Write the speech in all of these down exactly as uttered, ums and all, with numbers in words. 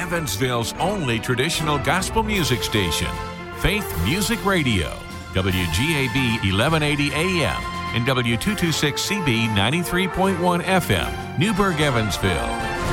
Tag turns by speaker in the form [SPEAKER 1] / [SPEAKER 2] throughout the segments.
[SPEAKER 1] Evansville's only traditional gospel music station, Faith Music Radio, W G A B eleven eighty A M and W two twenty-six C B ninety-three point one F M, Newburgh, Evansville.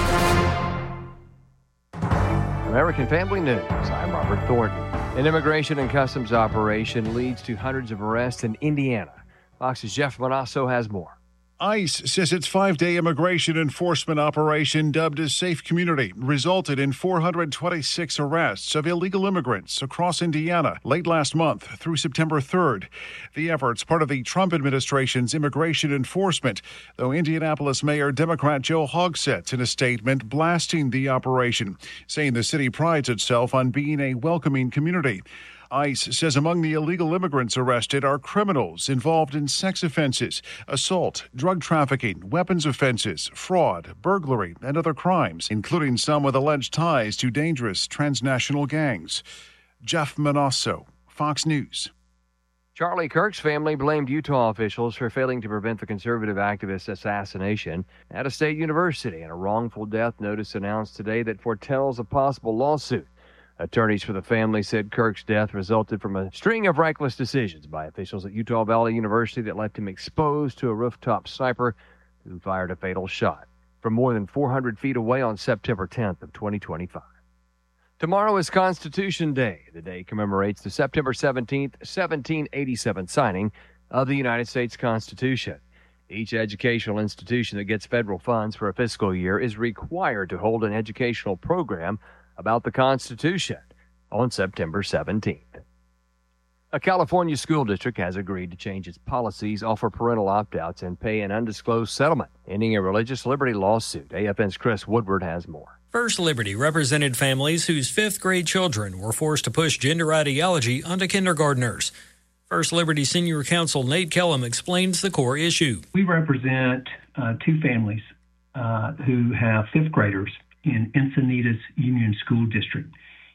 [SPEAKER 2] American Family News. I'm Robert Thornton. An immigration and customs operation leads to hundreds of arrests in Indiana. Fox's Jeff Manasso has more.
[SPEAKER 3] ICE says its five-day immigration enforcement operation, dubbed as Safe Community, resulted in four hundred twenty-six arrests of illegal immigrants across Indiana late last month through September third. The effort's part of the Trump administration's immigration enforcement, though Indianapolis Mayor Democrat Joe Hogsett in a statement blasting the operation, saying the city prides itself on being a welcoming community. ICE says among the illegal immigrants arrested are criminals involved in sex offenses, assault, drug trafficking, weapons offenses, fraud, burglary, and other crimes, including some with alleged ties to dangerous transnational gangs. Jeff Manasso, Fox News.
[SPEAKER 2] Charlie Kirk's family blamed Utah officials for failing to prevent the conservative activist's assassination at a state university, and a wrongful death notice announced today that foretells a possible lawsuit. Attorneys for the family said Kirk's death resulted from a string of reckless decisions by officials at Utah Valley University that left him exposed to a rooftop sniper who fired a fatal shot from more than four hundred feet away on September tenth of twenty twenty-five. Tomorrow is Constitution Day. The day commemorates the September seventeenth, seventeen eighty-seven signing of the United States Constitution. Each educational institution that gets federal funds for a fiscal year is required to hold an educational program about the Constitution on September seventeenth. A California school district has agreed to change its policies, offer parental opt-outs, and pay an undisclosed settlement, ending a religious liberty lawsuit. A F N's Chris Woodward has more.
[SPEAKER 4] First Liberty represented families whose fifth grade children were forced to push gender ideology onto kindergartners. First Liberty Senior Counsel Nate Kellum explains the core issue.
[SPEAKER 5] We represent uh, two families uh, who have fifth graders in Encinitas Union School District.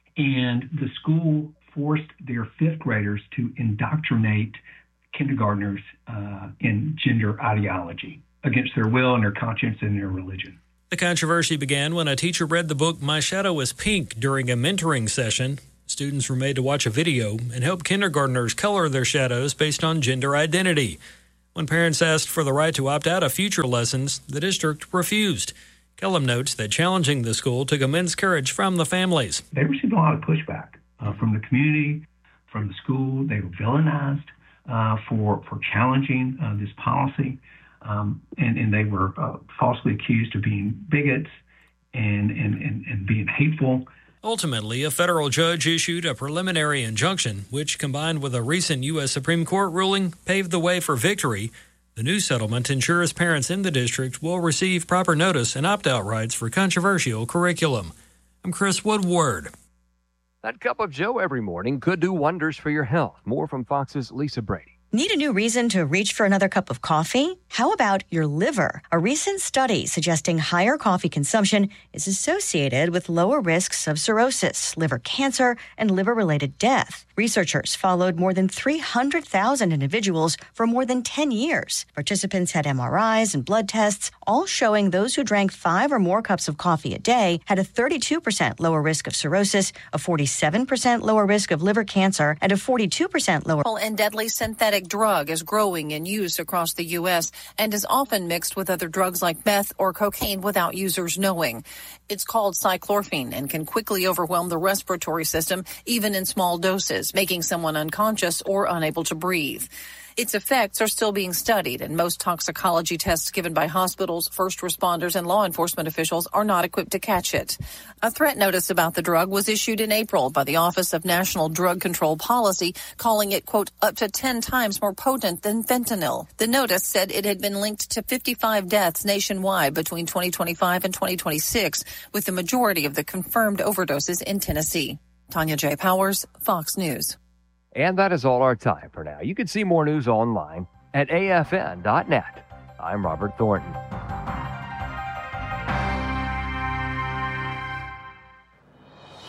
[SPEAKER 5] And the school forced their fifth graders to indoctrinate kindergartners uh, in gender ideology against their will and their conscience and their religion.
[SPEAKER 4] The controversy began when a teacher read the book My Shadow is Pink during a mentoring session. Students were made to watch a video and help kindergartners color their shadows based on gender identity. When parents asked for the right to opt out of future lessons, the district refused. Kellum notes that challenging the school took immense courage from the families.
[SPEAKER 5] They received a lot of pushback uh, from the community, from the school. They were villainized uh, for for challenging uh, this policy, um, and, and they were uh, falsely accused of being bigots and, and, and, and being hateful.
[SPEAKER 4] Ultimately, a federal judge issued a preliminary injunction, which, combined with a recent U S Supreme Court ruling, paved the way for victory. The new settlement ensures parents in the district will receive proper notice and opt-out rights for controversial curriculum. I'm Chris Woodward.
[SPEAKER 2] That cup of joe every morning could do wonders for your health. More from Fox's Lisa Brady.
[SPEAKER 6] Need a new reason to reach for another cup of coffee? How about your liver? A recent study suggesting higher coffee consumption is associated with lower risks of cirrhosis, liver cancer, and liver-related death. Researchers followed more than three hundred thousand individuals for more than ten years. Participants had M R Is and blood tests, all showing those who drank five or more cups of coffee a day had a thirty-two percent lower risk of cirrhosis, a forty-seven percent lower risk of liver cancer, and a forty-two percent lower...
[SPEAKER 7] And deadly synthetic drug is growing in use across the U S and is often mixed with other drugs like meth or cocaine without users knowing. It's called cyclorphine and can quickly overwhelm the respiratory system, even in small doses, making someone unconscious or unable to breathe. Its effects are still being studied, and most toxicology tests given by hospitals, first responders, and law enforcement officials are not equipped to catch it. A threat notice about the drug was issued in April by the Office of National Drug Control Policy, calling it, quote, up to ten times more potent than fentanyl. The notice said it had been linked to fifty-five deaths nationwide between twenty twenty-five and twenty twenty-six, with the majority of the confirmed overdoses in Tennessee. Tanya J. Powers, Fox News.
[SPEAKER 2] And that is all our time for now. You can see more news online at A F N dot net. I'm Robert Thornton.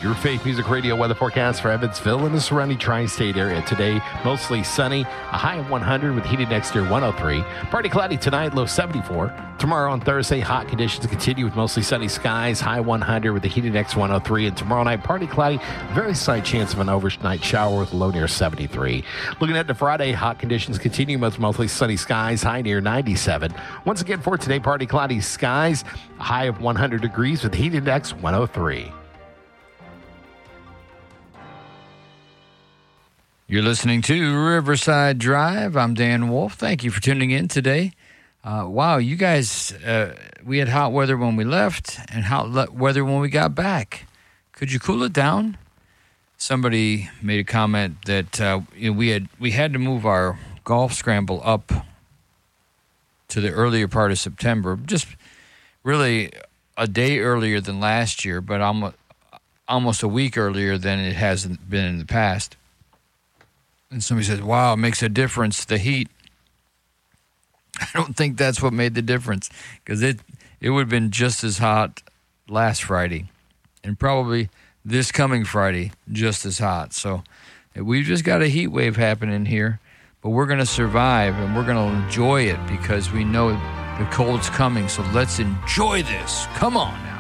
[SPEAKER 8] Your Faith Music Radio weather forecast for Evansville and the surrounding tri-state area. Today, mostly sunny, a high of one hundred with heat index near one oh three. Partly cloudy tonight, low seventy-four. Tomorrow on Thursday, hot conditions continue with mostly sunny skies, high one hundred with the heat index one oh three. And tomorrow night, partly cloudy, very slight chance of an overnight shower with a low near seventy-three. Looking at the Friday, hot conditions continue with mostly sunny skies, high near ninety-seven. Once again for today, partly cloudy skies, a high of one hundred degrees with the heat index one oh three.
[SPEAKER 9] You're listening to Riverside Drive. I'm Dan Wolf. Thank you for tuning in today. Uh, wow, you guys, uh, we had hot weather when we left and hot le- weather when we got back. Could you cool it down? Somebody made a comment that uh, you know, we had we had to move our golf scramble up to the earlier part of September, just really a day earlier than last year, but almost, almost a week earlier than it has been in the past. And somebody says, wow, it makes a difference, the heat. I don't think that's what made the difference, because it, it would have been just as hot last Friday and probably this coming Friday just as hot. So we've just got a heat wave happening here, but we're going to survive and we're going to enjoy it because we know the cold's coming. So let's enjoy this. Come on now.